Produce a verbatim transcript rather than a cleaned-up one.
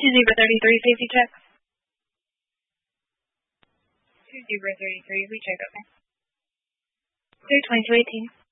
Zebra thirty-three, safety check. Two Zebra thirty-three, we check, okay. Clear twenty-two eighteen.